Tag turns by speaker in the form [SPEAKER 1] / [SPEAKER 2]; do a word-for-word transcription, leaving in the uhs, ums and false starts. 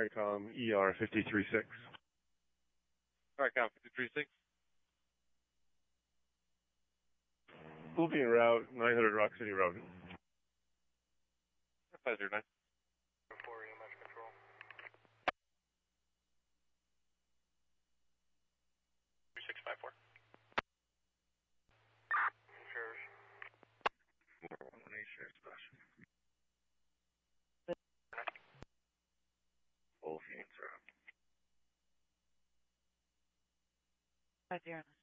[SPEAKER 1] Tricom E R fifty-three six.
[SPEAKER 2] Tricom fifty-three six.
[SPEAKER 1] Moving route, nine hundred Rock City Road.
[SPEAKER 2] five zero nine.
[SPEAKER 3] four E M S control. two six five four. Sheriff.
[SPEAKER 1] one eight Sheriff Station. Both units are up.
[SPEAKER 4] five zero nine.